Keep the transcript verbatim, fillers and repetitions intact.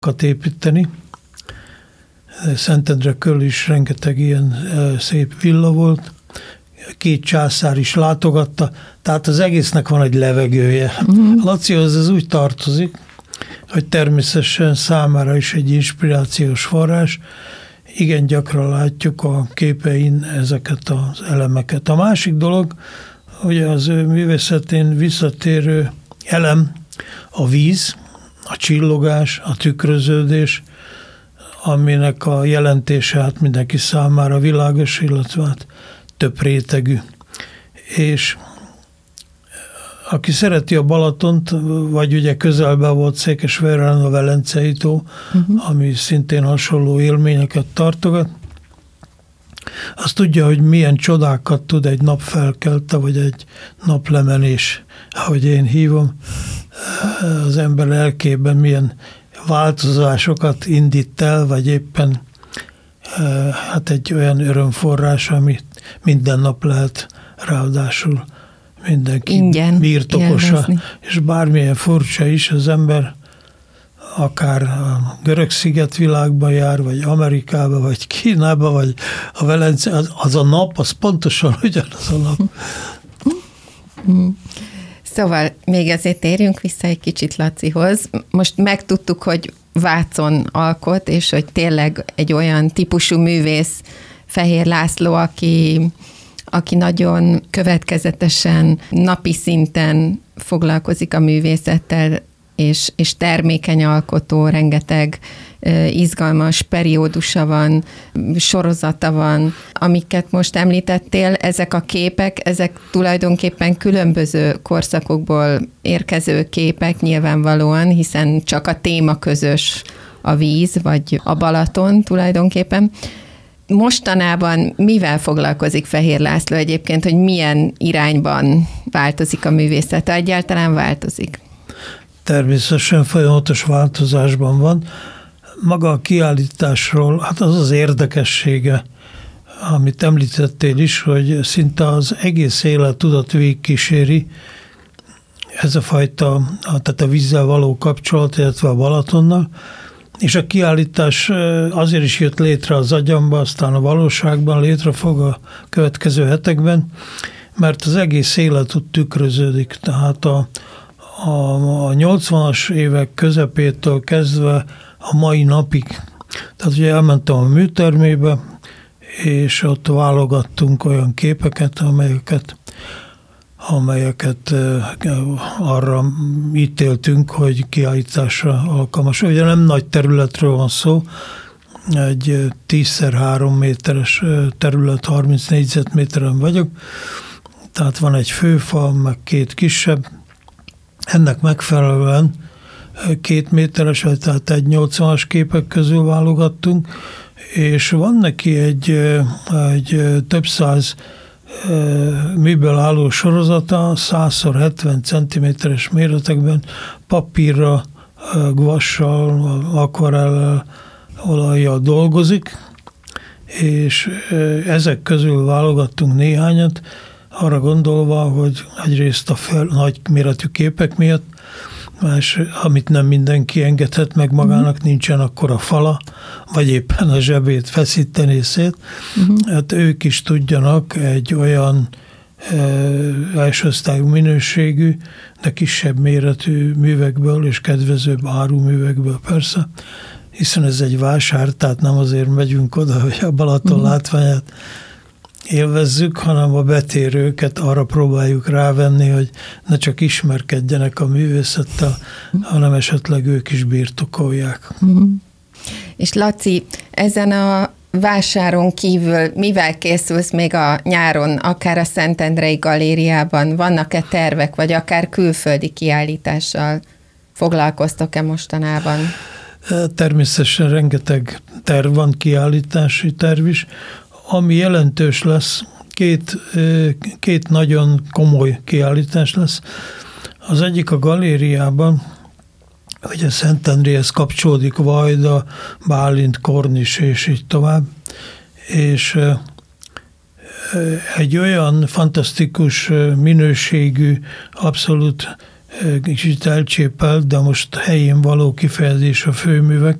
építeni. Szentendre körül is rengeteg ilyen szép villa volt. Két császár is látogatta, tehát az egésznek van egy levegője. Mm. Lacihoz ez úgy tartozik, hogy természetesen számára is egy inspirációs forrás. Igen gyakran látjuk a képein ezeket az elemeket. A másik dolog, hogy az ő művészetén visszatérő elem a víz, a csillogás, a tükröződés, aminek a jelentése hát mindenki számára világos, illetve hát több rétegű. És aki szereti a Balatont, vagy ugye közelben volt Székesfehérváron a Velencei tó, uh-huh. ami szintén hasonló élményeket tartogat, azt tudja, hogy milyen csodákat tud egy napfelkelte, vagy egy naplemenés, ahogy én hívom, az ember lelkében milyen változásokat indít el, vagy éppen hát egy olyan örömforrás, amit minden nap lehet ráadásul mindenki ingyen birtokosa, élvezni. És bármilyen furcsa is, az ember akár a Görög-sziget világba jár, vagy Amerikába, vagy Kínába, vagy a Velence, az, az a nap, az pontosan ugyanaz a nap. Szóval még azért térjünk vissza egy kicsit Lacihoz. Most megtudtuk, hogy Vácon alkot, és hogy tényleg egy olyan típusú művész Fehér László, aki, aki nagyon következetesen, napi szinten foglalkozik a művészettel, és, és termékeny alkotó, rengeteg izgalmas periódusa van, sorozata van. Amiket most említettél, ezek a képek, ezek tulajdonképpen különböző korszakokból érkező képek nyilvánvalóan, hiszen csak a téma közös, a víz, vagy a Balaton tulajdonképpen. Mostanában mivel foglalkozik Fehér László egyébként, hogy milyen irányban változik a művészete? Egyáltalán változik? Természetesen folyamatos változásban van. Maga a kiállításról, hát az az érdekessége, amit említettél is, hogy szinte az egész életudat végigkíséri ez a fajta, tehát a vízzel való kapcsolat, illetve a Balatonnal, és a kiállítás azért is jött létre az agyamba, aztán a valóságban létre fog a következő hetekben, mert az egész életút tükröződik, tehát a A, a nyolcvanas évek közepétől kezdve a mai napig. Tehát ugye elmentem a műtermébe, és ott válogattunk olyan képeket, amelyeket, amelyeket arra ítéltünk, hogy kiállításra alkalmas. Ugye nem nagy területről van szó, egy tízszer három méteres terület, harminc négyzetméteren vagyok, tehát van egy főfal, meg két kisebb. Ennek megfelelően két méteres, tehát egy nyolcvanas képek közül válogattunk, és van neki egy, egy több száz műből álló sorozata, száz hetven centiméteres méretekben, papírra, gvassal, akvarellel, olajjal dolgozik, és ezek közül válogattunk néhányat, arra gondolva, hogy egyrészt a fel, nagy méretű képek miatt, más, amit nem mindenki engedhet meg magának, nincsen akkora fala, vagy éppen a zsebét feszíteni szét. Uh-huh. Hát ők is tudjanak egy olyan e, elsőosztályú minőségű, de kisebb méretű művekből, és kedvezőbb áru művekből persze, hiszen ez egy vásár, tehát nem azért megyünk oda, hogy a Balaton uh-huh. látványát élvezzük, hanem a betérőket arra próbáljuk rávenni, hogy ne csak ismerkedjenek a művészettel, hanem esetleg ők is birtokolják. Mm. És Laci, ezen a vásáron kívül mivel készülsz még a nyáron, akár a Szentendrei Galériában? Vannak-e tervek, vagy akár külföldi kiállítással foglalkoztok-e mostanában? Természetesen rengeteg terv van, kiállítási terv is. Ami jelentős lesz, két, két nagyon komoly kiállítás lesz. Az egyik a galériában, ugye Szentendréhez kapcsolódik Vajda, Bálint, Kornis és így tovább, és egy olyan fantasztikus minőségű, abszolút kicsit elcsépelt, de most helyén való kifejezés a főművek,